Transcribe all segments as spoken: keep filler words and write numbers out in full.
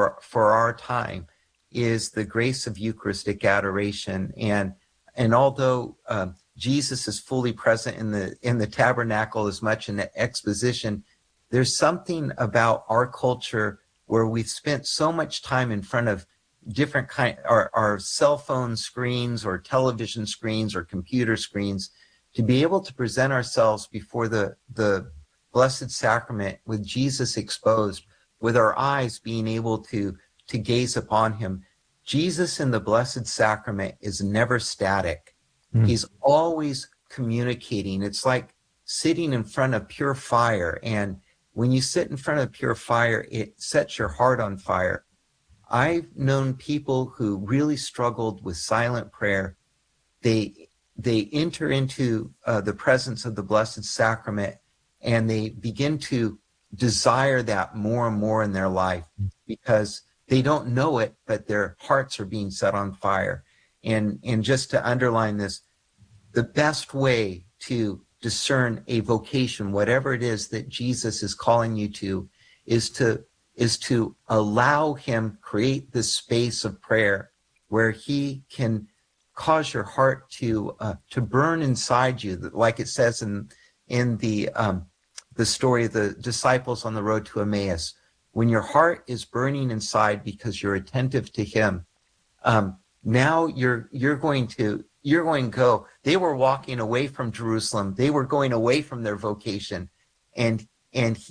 for for our time is the grace of Eucharistic adoration. And and although uh, Jesus is fully present in the in the tabernacle as much in the exposition, there's something about our culture where we've spent so much time in front of different kind our, our cell phone screens or television screens or computer screens, to be able to present ourselves before the the Blessed Sacrament with Jesus exposed, with our eyes being able to to gaze upon him. Jesus in the Blessed Sacrament is never static. Mm. He's always communicating. It's like sitting in front of pure fire, and when you sit in front of pure fire, it sets your heart on fire. I've known people who really struggled with silent prayer. They they enter into uh, the presence of the Blessed Sacrament, and they begin to desire that more and more in their life, because they don't know it, but their hearts are being set on fire. And and just to underline this, the best way to discern a vocation, whatever it is that Jesus is calling you to, is to is to allow him create this space of prayer where he can cause your heart to uh, to burn inside you, like it says in in the um, the story of the disciples on the road to Emmaus. When your heart is burning inside because you're attentive to him, um, now you're you're going to you're going to go. They were walking away from Jerusalem. They were going away from their vocation, and and he,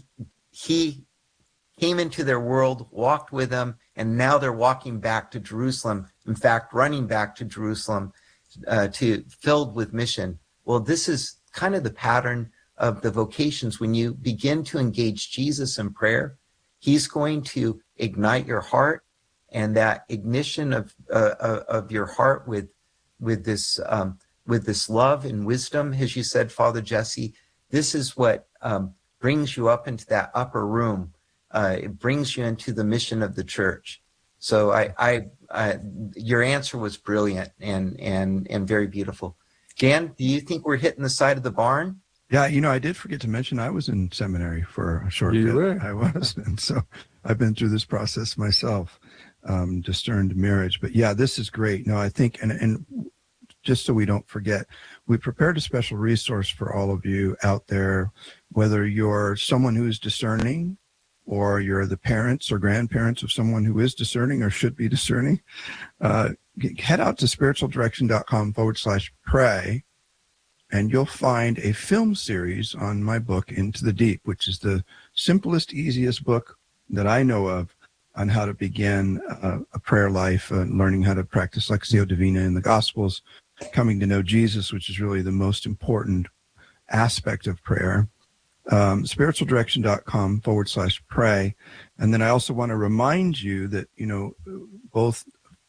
he came into their world, walked with them, and now they're walking back to Jerusalem. In fact, running back to Jerusalem, uh, to filled with mission. Well, this is kind of the pattern of the vocations. When you begin to engage Jesus in prayer, he's going to ignite your heart, and that ignition of uh, of your heart with with this um, with this love and wisdom, as you said, Father Jesse. This is what um, brings you up into that upper room. Uh, it brings you into the mission of the church. So I, I, I, your answer was brilliant and and and very beautiful. Dan, do you think we're hitting the side of the barn? Yeah, you know, I did forget to mention I was in seminary for a short you bit. Were. I was, and so I've been through this process myself, um, discerned marriage. But yeah, this is great. No, I think, and and just so we don't forget, we prepared a special resource for all of you out there, whether you're someone who's discerning, or you're the parents or grandparents of someone who is discerning or should be discerning. Uh, head out to spiritualdirection.com forward slash pray, and you'll find a film series on my book, Into the Deep, which is the simplest, easiest book that I know of on how to begin uh, a prayer life, uh, learning how to practice Lectio Divina in the Gospels, coming to know Jesus, which is really the most important aspect of prayer. Um, spiritualdirection.com forward slash pray. And then I also want to remind you that, you know, both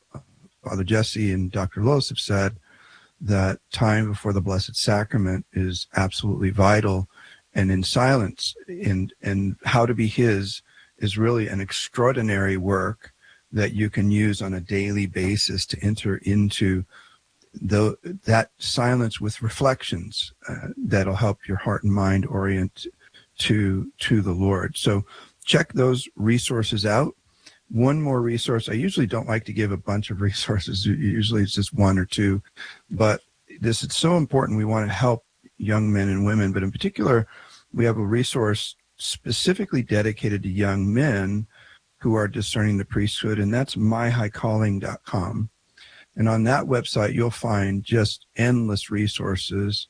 Father Jesse and Doctor Lois have said that time before the Blessed Sacrament is absolutely vital, and in silence and, and how to be his is really an extraordinary work that you can use on a daily basis to enter into the, that silence with reflections uh, that'll help your heart and mind orient to to the Lord. So check those resources out. One more resource. I usually don't like to give a bunch of resources. Usually it's just one or two, but this is so important. We want to help young men and women, but in particular, we have a resource specifically dedicated to young men who are discerning the priesthood, and that's my high calling dot com. And on that website, you'll find just endless resources.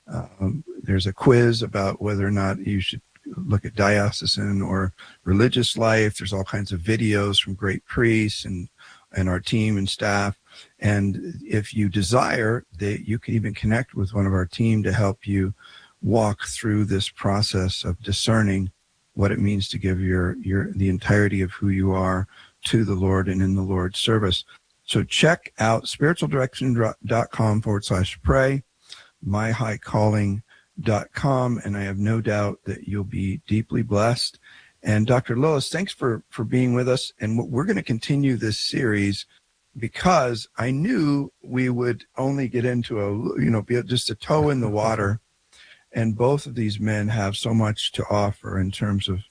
Um, there's a quiz about whether or not you should look at diocesan or religious life. There's all kinds of videos from great priests and, and our team and staff. And if you desire, that you can even connect with one of our team to help you walk through this process of discerning what it means to give your, your the entirety of who you are to the Lord and in the Lord's service. So check out spiritualdirection.com forward slash pray, my high calling dot com, and I have no doubt that you'll be deeply blessed. And Doctor Lois, thanks for, for being with us. And we're going to continue this series because I knew we would only get into a, you know, be just a toe in the water. And both of these men have so much to offer in terms of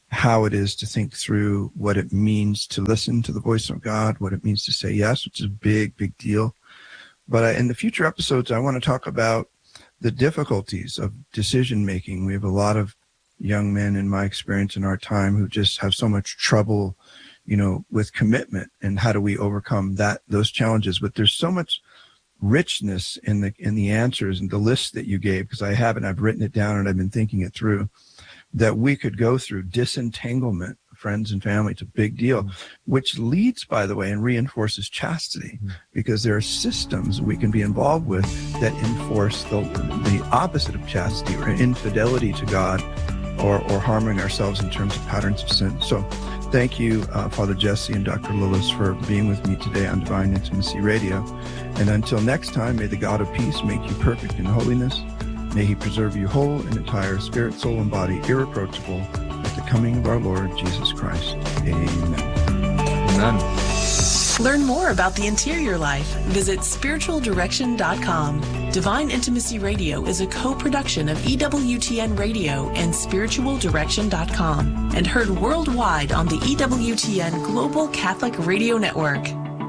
how it is to think through what it means to listen to the voice of God, what it means to say yes, which is a big, big deal. But I, in the future episodes, I want to talk about the difficulties of decision making. We have a lot of young men, in my experience in our time, who just have so much trouble, you know, with commitment, and how do we overcome that, those challenges. But there's so much richness in the in the answers and the list that you gave, because I haven't, I've written it down and I've been thinking it through, that we could go through. Disentanglement, friends and family, it's a big deal, mm-hmm. which leads, by the way, and reinforces chastity, mm-hmm. because there are systems we can be involved with that enforce the, the opposite of chastity, or infidelity to God, or, or harming ourselves in terms of patterns of sin. So thank you, uh, Father Jesse and Doctor Lillis, for being with me today on Divine Intimacy Radio. And until next time, may the God of peace make you perfect in holiness. May he preserve you whole and entire, spirit, soul, and body, irreproachable, at the coming of our Lord Jesus Christ. Amen. Amen. Learn more about the interior life. Visit spiritual direction dot com. Divine Intimacy Radio is a co-production of E W T N Radio and spiritual direction dot com, and heard worldwide on the E W T N Global Catholic Radio Network.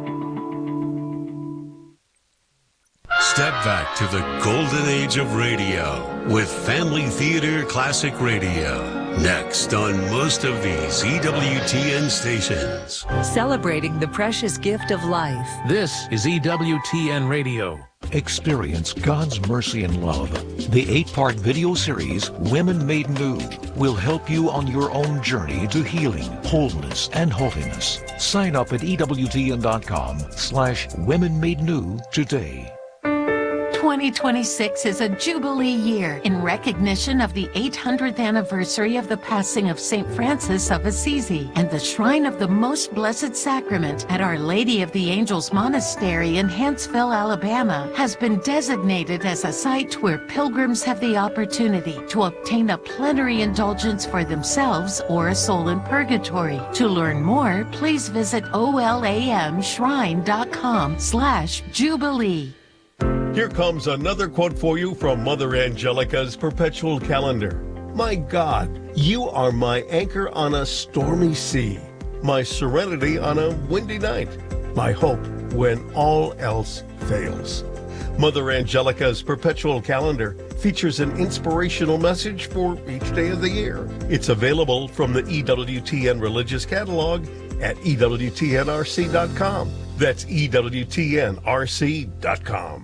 Step back to the golden age of radio with Family Theater Classic Radio. Next on most of these E W T N stations. Celebrating the precious gift of life. This is E W T N Radio. Experience God's mercy and love. The eight-part video series, Women Made New, will help you on your own journey to healing, wholeness, and holiness. Sign up at E W T N dot com slash Women Made New today. twenty twenty-six is a Jubilee year in recognition of the eight hundredth anniversary of the passing of Saint Francis of Assisi, and the Shrine of the Most Blessed Sacrament at Our Lady of the Angels Monastery in Huntsville, Alabama, has been designated as a site where pilgrims have the opportunity to obtain a plenary indulgence for themselves or a soul in purgatory. To learn more, please visit olamshrine.com slash Jubilee. Here comes another quote for you from Mother Angelica's Perpetual Calendar. My God, you are my anchor on a stormy sea, my serenity on a windy night, my hope when all else fails. Mother Angelica's Perpetual Calendar features an inspirational message for each day of the year. It's available from the E W T N Religious Catalog at E W T N R C dot com. That's E W T N R C dot com.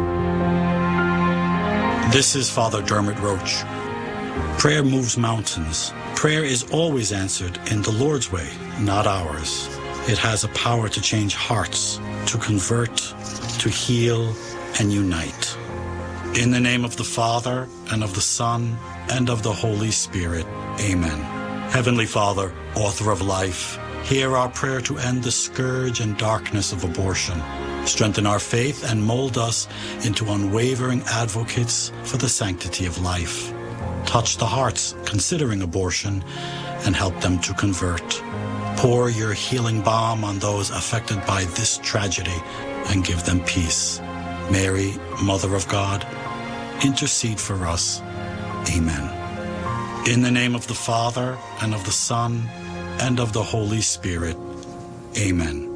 This is Father Dermot Roach. Prayer moves mountains. Prayer is always answered in the Lord's way, not ours. It has a power to change hearts, to convert, to heal, and unite. In the name of the Father, and of the Son, and of the Holy Spirit. Amen. Heavenly Father, author of life, hear our prayer to end the scourge and darkness of abortion. Strengthen our faith and mold us into unwavering advocates for the sanctity of life. Touch the hearts considering abortion and help them to convert. Pour your healing balm on those affected by this tragedy and give them peace. Mary, Mother of God, intercede for us. Amen. In the name of the Father, and of the Son, and of the Holy Spirit. Amen.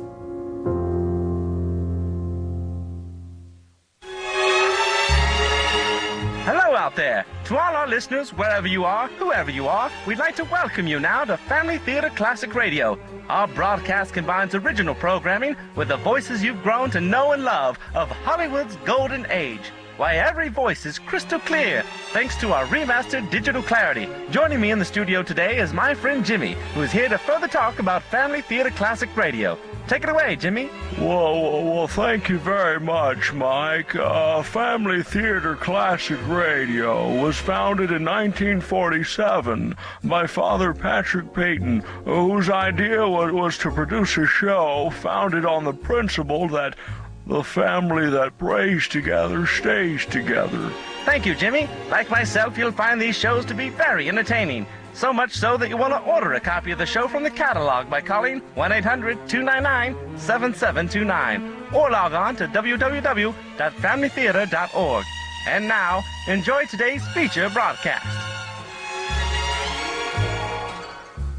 Hello out there. To all our listeners, wherever you are, whoever you are, we'd like to welcome you now to Family Theater Classic Radio. Our broadcast combines original programming with the voices you've grown to know and love of Hollywood's golden age. Why, every voice is crystal clear, thanks to our remastered digital clarity. Joining me in the studio today is my friend Jimmy, who is here to further talk about Family Theater Classic Radio. Take it away, Jimmy. Well, well, well thank you very much, Mike. Uh, Family Theater Classic Radio was founded in nineteen forty-seven by Father Patrick Peyton, whose idea was, was to produce a show founded on the principle that the family that prays together stays together. Thank you, Jimmy. Like myself, you'll find these shows to be very entertaining. So much so that you want to order a copy of the show from the catalog by calling one eight hundred two nine nine seven seven two nine or log on to w w w dot family theater dot org. And now, enjoy today's feature broadcast.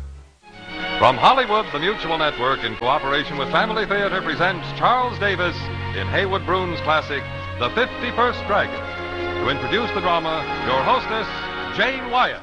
From Hollywood, the Mutual Network, in cooperation with Family Theater, presents Charles Davis in Haywood Broun's classic, The fifty-first Dragon. To introduce the drama, your hostess, Jane Wyatt.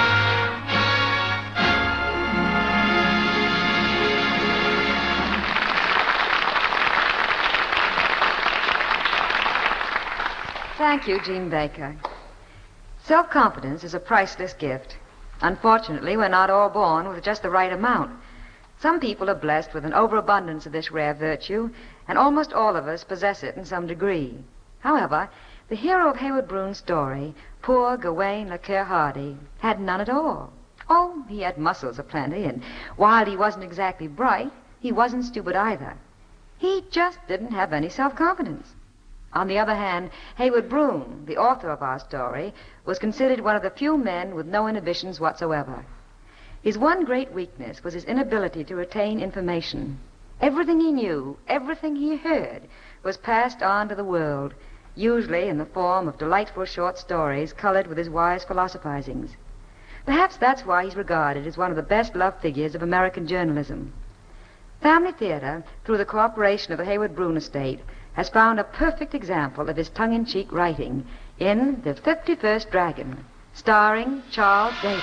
Thank you, Jean Baker. Self-confidence is a priceless gift. Unfortunately, we're not all born with just the right amount. Some people are blessed with an overabundance of this rare virtue, and almost all of us possess it in some degree. However, the hero of Haywood Broun's story, poor Gawain Le Cœur Hardy, had none at all. Oh, he had muscles aplenty, and while he wasn't exactly bright, he wasn't stupid either. He just didn't have any self-confidence. On the other hand, Haywood Broun, the author of our story, was considered one of the few men with no inhibitions whatsoever. His one great weakness was his inability to retain information. Everything he knew, everything he heard, was passed on to the world, usually in the form of delightful short stories colored with his wise philosophizings. Perhaps that's why he's regarded as one of the best-loved figures of American journalism. Family Theater, through the cooperation of the Haywood Broun estate, has found a perfect example of his tongue-in-cheek writing in The fifty-first Dragon, starring Charles Davis.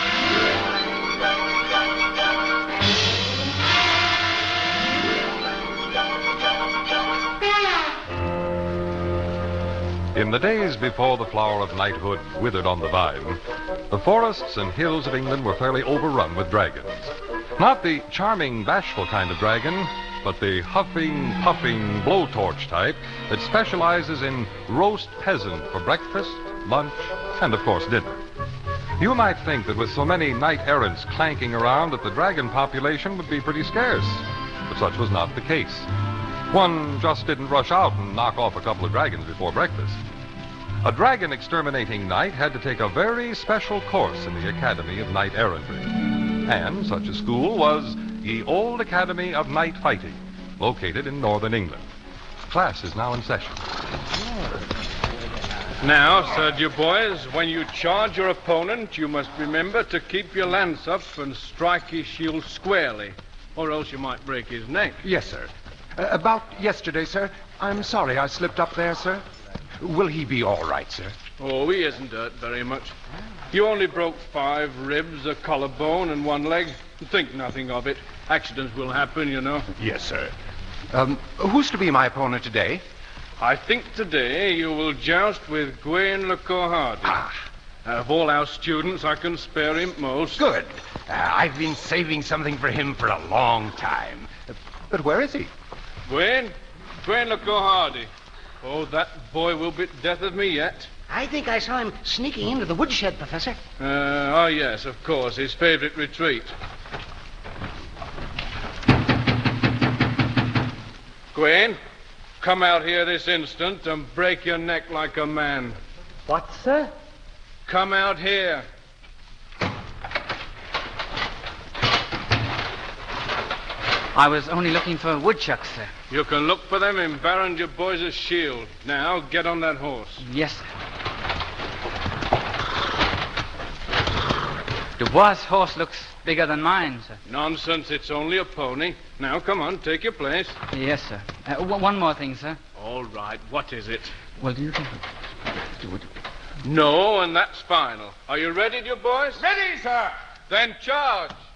In the days before the flower of knighthood withered on the vine, the forests and hills of England were fairly overrun with dragons. Not the charming, bashful kind of dragon, but the huffing, puffing, blowtorch type that specializes in roast peasant for breakfast, lunch, and, of course, dinner. You might think that with so many knight-errants clanking around that the dragon population would be pretty scarce, but such was not the case. One just didn't rush out and knock off a couple of dragons before breakfast. A dragon-exterminating knight had to take a very special course in the Academy of Knight-Errantry. And such a school was Ye Old Academy of Knight Fighting, located in northern England. Class is now in session. Now, sir, dear boys, when you charge your opponent, you must remember to keep your lance up and strike his shield squarely, or else you might break his neck. Yes, sir. Uh, about yesterday, sir. I'm sorry I slipped up there, sir. Will he be all right, sir? Oh, he isn't hurt very much. You only broke five ribs, a collarbone, and one leg. Think nothing of it. Accidents will happen, you know. Yes, sir. Um, who's to be my opponent today? I think today you will joust with Gawain Le Cœur Hardy. Ah. Of all our students, I can spare him most. Good. Uh, I've been saving something for him for a long time. Uh, but where is he? Gawain? Gawain Le Cœur Hardy. Oh, that boy will be death of me yet. I think I saw him sneaking into the woodshed, Professor. Uh, oh, yes, of course, his favorite retreat. Gawain, come out here this instant and break your neck like a man. What, sir? Come out here. I was only looking for woodchucks, sir. You can look for them in Baron Du Bois' shield. Now, get on that horse. Yes, sir. Du Bois' horse looks bigger than mine, sir. Nonsense, it's only a pony. Now, come on, take your place. Yes, sir. Uh, w- one more thing, sir. All right, what is it? Well, do you think... No, and that's final. Are you ready, you boys? Ready, sir. Then charge.